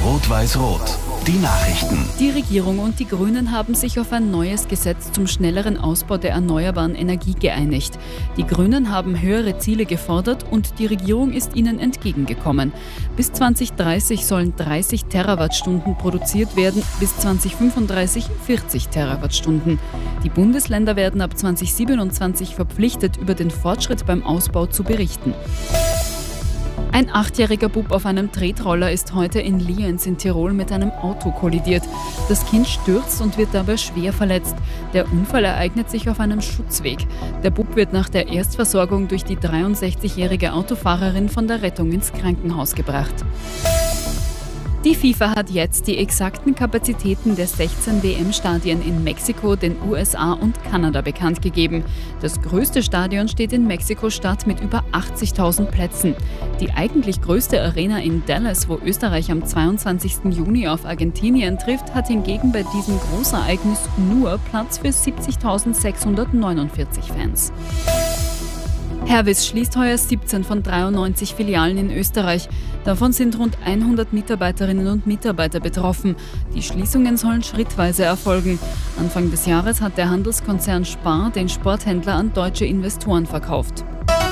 Rot-Weiß-Rot. Die Nachrichten. Die Regierung und die Grünen haben sich auf ein neues Gesetz zum schnelleren Ausbau der erneuerbaren Energie geeinigt. Die Grünen haben höhere Ziele gefordert und die Regierung ist ihnen entgegengekommen. Bis 2030 sollen 30 Terawattstunden produziert werden, bis 2035 40 Terawattstunden. Die Bundesländer werden ab 2027 verpflichtet, über den Fortschritt beim Ausbau zu berichten. Ein 8-jähriger Bub auf einem Tretroller ist heute in Lienz in Tirol mit einem Auto kollidiert. Das Kind stürzt und wird dabei schwer verletzt. Der Unfall ereignet sich auf einem Schutzweg. Der Bub wird nach der Erstversorgung durch die 63-jährige Autofahrerin von der Rettung ins Krankenhaus gebracht. Die FIFA hat jetzt die exakten Kapazitäten der 16 WM-Stadien in Mexiko, den USA und Kanada bekannt gegeben. Das größte Stadion steht in Mexiko-Stadt mit über 80.000 Plätzen. Die eigentlich größte Arena in Dallas, wo Österreich am 22. Juni auf Argentinien trifft, hat hingegen bei diesem Großereignis nur Platz für 70.649 Fans. Hervis schließt heuer 17 von 93 Filialen in Österreich. Davon sind rund 100 Mitarbeiterinnen und Mitarbeiter betroffen. Die Schließungen sollen schrittweise erfolgen. Anfang des Jahres hat der Handelskonzern Spar den Sporthändler an deutsche Investoren verkauft.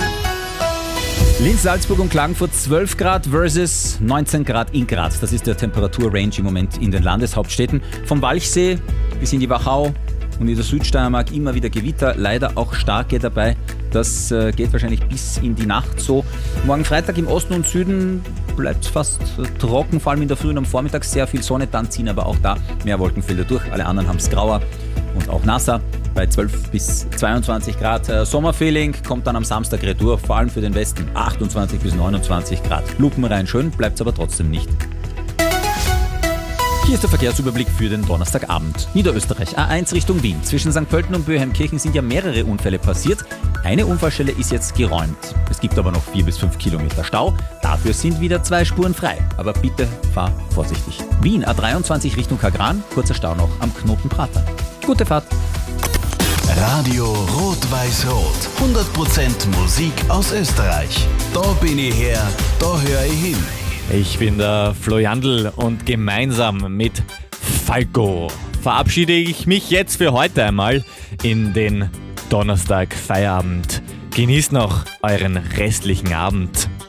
Linz, Salzburg und Klagenfurt 12 Grad versus 19 Grad in Graz. Das ist der Temperaturrange im Moment in den Landeshauptstädten. Vom Walchsee bis in die Wachau und in der Südsteiermark immer wieder Gewitter, leider auch starke dabei. Das geht wahrscheinlich bis in die Nacht so. Morgen Freitag im Osten und Süden bleibt es fast trocken, vor allem in der Früh und am Vormittag sehr viel Sonne, dann ziehen aber auch da mehr Wolkenfelder durch. Alle anderen haben es grauer und auch nasser bei 12 bis 22 Grad. Sommerfeeling kommt dann am Samstag retour, vor allem für den Westen 28 bis 29 Grad. Lupenrein schön, bleibt es aber trotzdem nicht. Hier ist der Verkehrsüberblick für den Donnerstagabend. Niederösterreich, A1 Richtung Wien. Zwischen St. Pölten und Böheimkirchen sind ja mehrere Unfälle passiert. Eine Unfallstelle ist jetzt geräumt. Es gibt aber noch 4 bis 5 Kilometer Stau. Dafür sind wieder 2 Spuren frei. Aber bitte fahr vorsichtig. Wien, A23 Richtung Kagran. Kurzer Stau noch am Knoten Prater. Gute Fahrt. Radio Rot-Weiß-Rot. 100% Musik aus Österreich. Da bin ich her, da höre ich hin. Ich bin der Flo Jandl und gemeinsam mit Falco verabschiede ich mich jetzt für heute einmal in den Donnerstag Feierabend. Genießt noch euren restlichen Abend.